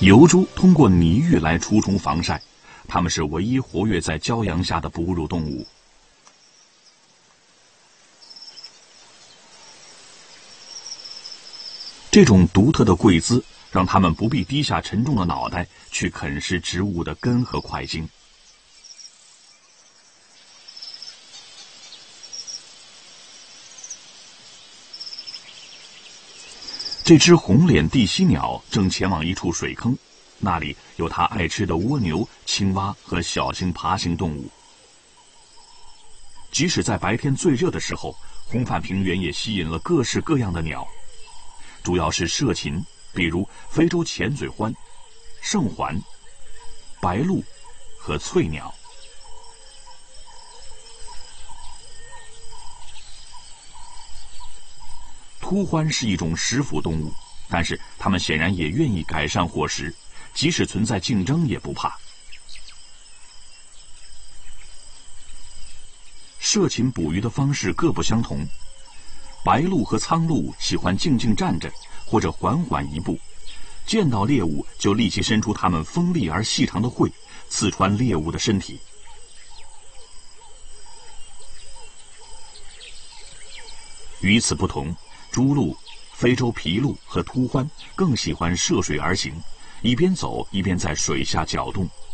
疣猪通过泥浴来除虫防晒，它们是唯一活跃在骄阳下的哺乳动物。这种独特的跪姿让它们不必低下沉重的脑袋去啃食植物的根和块茎。这只红脸地犀鸟正前往一处水坑，那里有它爱吃的蜗牛、青蛙和小型爬行动物。即使在白天最热的时候，红泛平原也吸引了各式各样的鸟，主要是涉禽，比如非洲浅嘴獾、圣环、白鹭和翠鸟。秃獾是一种食腐动物，但是它们显然也愿意改善伙食，即使存在竞争也不怕。涉禽捕鱼的方式各不相同，白鹭和苍鹭喜欢静静站着，或者缓缓一步，见到猎物就立即伸出它们锋利而细长的喙，刺穿猎物的身体。与此不同，朱鹭、非洲皮鹭和秃獾更喜欢涉水而行，一边走一边在水下搅动，